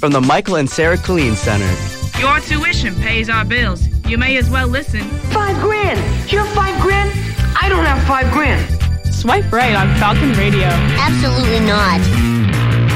from the Michael and Sarah Killeen Center. Your tuition pays our bills. You may as well listen. $5,000. You're $5,000? I don't have $5,000. Swipe right on Falcon Radio. Absolutely not.